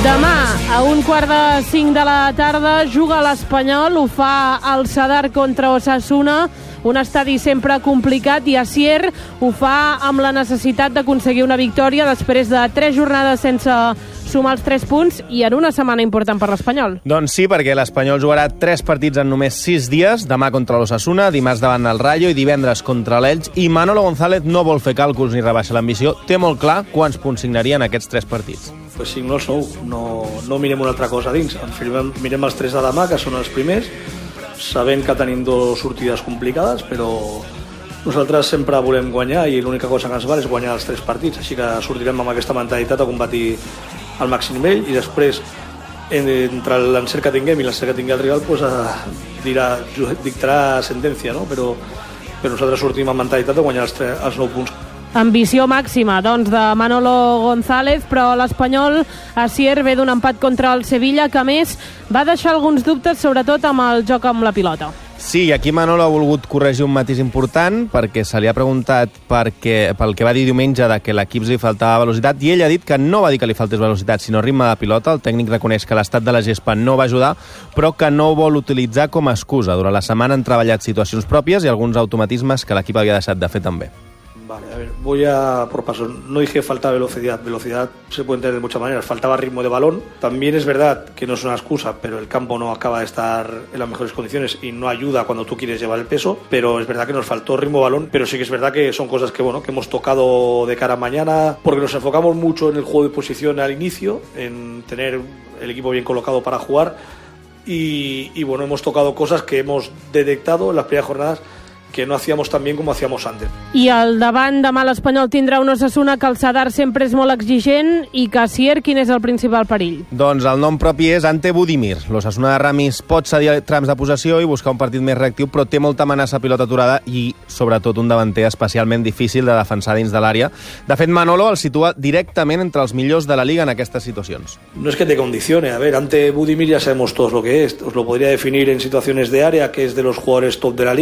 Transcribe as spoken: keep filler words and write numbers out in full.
Demà, a un quart de cinc de la tarda, juga l'Espanyol, ho fa el Sadar contra Osasuna, un estadi sempre complicat, i Asier ho fa amb la necessitat d'aconseguir una victòria després de tres jornades sense sumar els tres punts i en una setmana important per l'Espanyol. Doncs sí, perquè l'Espanyol jugarà tres partits en només sis dies, demà contra l'Osasuna, dimarts davant el Rayo i divendres contra l'Elx, i Manolo González no vol fer càlculs ni rebaixar l'ambició, té molt clar quants punts signarien aquests tres partits. Pues cinc no els nou, no, no mirem una altra cosa dins, mirem, mirem els tres de demà, que són els primers, sabent que tenim dues sortides complicades, però nosaltres sempre volem guanyar i l'única cosa que ens val és guanyar els tres partits, així que sortirem amb aquesta mentalitat a combatir al màxim nivell i després entre l'encert que tinguem i l'encert que tingui el rival pues, dirà, dictarà sentència, no? però, però nosaltres sortim amb mentalitat de guanyar els, tres, els nou punts. Ambició màxima, doncs, de Manolo González, però l'Espanyol, Asier, ve d'un empat contra el Sevilla, que a més va deixar alguns dubtes, sobretot amb el joc amb la pilota. Sí, i aquí Manolo ha volgut corregir un matís important, perquè se li ha preguntat perquè, pel que va dir diumenge de que a l'equip li faltava velocitat, i ell ha dit que no va dir que li faltés velocitat, sinó ritme de pilota. El tècnic reconeix que l'estat de la gespa no va ajudar, però que no vol utilitzar com a excusa. Durant la setmana han treballat situacions pròpies i alguns automatismes que l'equip havia deixat de fer també. Vale, a ver, voy a por pasos. No dije que faltaba velocidad. Velocidad se puede entender de muchas maneras. Faltaba ritmo de balón. También es verdad que no es una excusa, pero el campo no acaba de estar en las mejores condiciones y no ayuda cuando tú quieres llevar el peso. Pero es verdad que nos faltó ritmo de balón. Pero sí que es verdad que son cosas que, bueno, que hemos tocado de cara a mañana, porque nos enfocamos mucho en el juego de posición al inicio, en tener el equipo bien colocado para jugar. Y, y bueno, hemos tocado cosas que hemos detectado en las primeras jornadas que no hacíamos tan bien como hacíamos antes. I al davant demà l'Espanyol tindrà un Osasuna que el Sadar sempre és molt exigent i que Asier, quin és el principal perill? Doncs el nom propi és Ante Budimir. L'Osasuna de Ramis pot cedir trams de possessió i buscar un partit més reactiu, però té molta amenaça a pilota aturada i, sobretot, un davanter especialment difícil de defensar dins de l'àrea. De fet, Manolo el situa directament entre els millors de la Liga en aquestes situacions. No es que te condicione. A ver, Ante Budimir ya sabemos todos lo que es. Os lo podría definir en situaciones de área, que es de los jugadores top de la Liga.